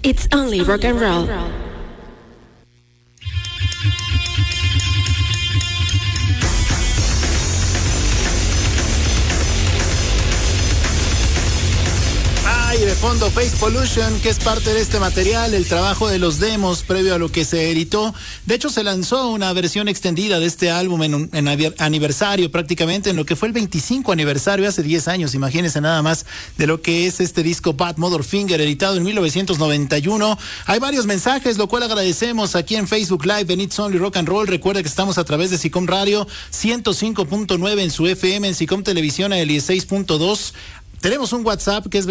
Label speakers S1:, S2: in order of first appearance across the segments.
S1: It's only rock and roll.
S2: Y de fondo Face Pollution, que es parte de este material, el trabajo de los demos previo a lo que se editó. De hecho, se lanzó una versión extendida de este álbum en aniversario, prácticamente en lo que fue el 25 aniversario, hace 10 años, imagínense nada más, de lo que es este disco Bad Motherfinger, editado en 1991. Hay varios mensajes, lo cual agradecemos aquí en Facebook Live, en It's Only Rock and Roll. Recuerda que estamos a través de SICOM Radio 105.9 en su FM, en SICOM Televisión a el 16.2. Tenemos un WhatsApp que es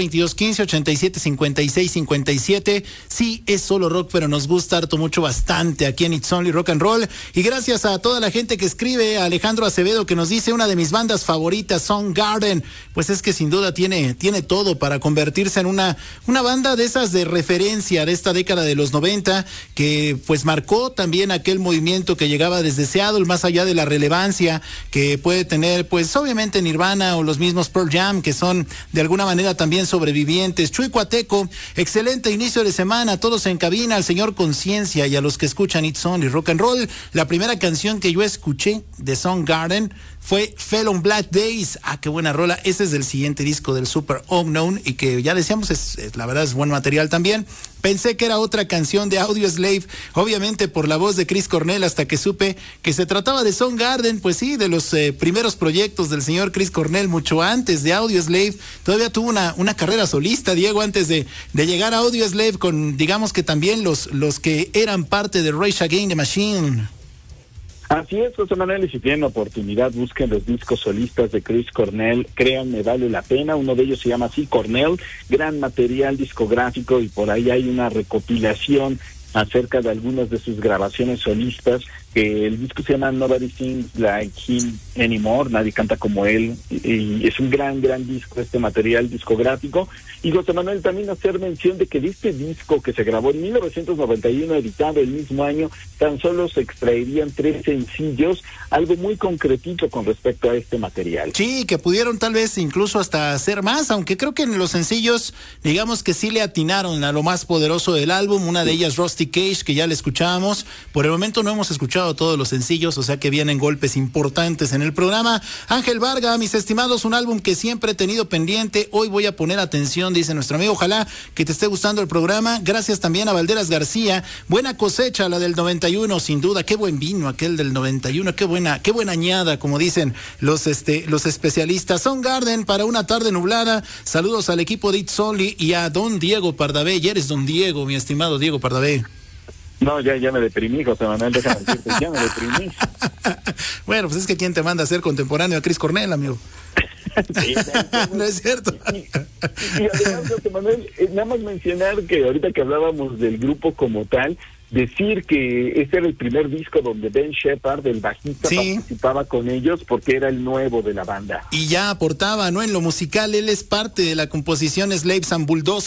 S2: 2215-875657. Sí, es solo rock, pero nos gusta harto mucho, bastante aquí en It's Only Rock and Roll. Y gracias a toda la gente que escribe, a Alejandro Acevedo, que nos dice una de mis bandas favoritas, Soundgarden. Pues es que sin duda tiene todo para convertirse en una banda de esas de referencia de esta década de los 90, que pues marcó también aquel movimiento que llegaba desde Seattle, más allá de la relevancia que puede tener, pues obviamente Nirvana o los mismos Pearl Jam, que son de alguna manera también sobrevivientes. Chuy Cuateco, excelente inicio de semana, todos en cabina, al señor Conciencia y a los que escuchan It's Only Rock and Roll. La primera canción que yo escuché de Soundgarden fue Fell on Black Days. Qué buena rola. Ese es del siguiente disco del Super Unknown y que ya decíamos, la verdad es buen material también. Pensé que era otra canción de Audioslave, obviamente por la voz de Chris Cornell, hasta que supe que se trataba de Soundgarden. Pues sí, de los primeros proyectos del señor Chris Cornell, mucho antes de Audioslave. Todavía tuvo una carrera solista, Diego, antes de llegar a Audioslave, con, digamos que también los que eran parte de Rage Against the Machine.
S3: Así es, José Manuel, y si tienen oportunidad, busquen los discos solistas de Chris Cornell, créanme, vale la pena. Uno de ellos se llama así, Cornell, gran material discográfico, y por ahí hay una recopilación acerca de algunas de sus grabaciones solistas, que el disco se llama Nobody Sings Like Him Anymore, nadie canta como él, y es un gran disco, este material discográfico. Y José Manuel, también hacer mención de que de este disco que se grabó en 1991, editado el mismo año, tan solo se extraerían 3 sencillos, algo muy concretito con respecto a este material.
S2: Sí, que pudieron tal vez incluso hasta hacer más, aunque creo que en los sencillos, digamos que sí le atinaron a lo más poderoso del álbum, una de ellas Rusty Cage, que ya le escuchábamos. Por el momento no hemos escuchado todos los sencillos, o sea que vienen golpes importantes en el programa. Ángel Varga, mis estimados, un álbum que siempre he tenido pendiente, hoy voy a poner atención, dice nuestro amigo, ojalá que te esté gustando el programa. Gracias también a Valderas García, buena cosecha la del 91, sin duda, qué buen vino aquel del 91, qué buena añada, como dicen los especialistas. Soundgarden para una tarde nublada, saludos al equipo de It's Only y a don Diego Pardavé. Ya eres don Diego, mi estimado Diego Pardavé.
S3: No, ya me deprimí, José Manuel, déjame decirte, ya me deprimí.
S2: Bueno, pues es que ¿quién te manda a ser contemporáneo a Chris Cornell, amigo?
S3: Sí,
S2: no es cierto.
S3: Y además, José Manuel, nada más mencionar que ahorita que hablábamos del grupo como tal, decir que este era el primer disco donde Ben Shepherd, el bajista, participaba con ellos porque era el nuevo de la banda.
S2: Y ya aportaba, ¿no? En lo musical, él es parte de la composición Slaves and Bulldozers.